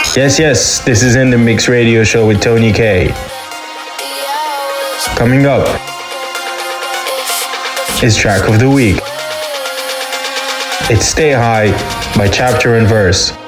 Yes, this is In The Mix radio show with Tony K. Coming up is track of the week. It's Stay High by Chapter and Verse.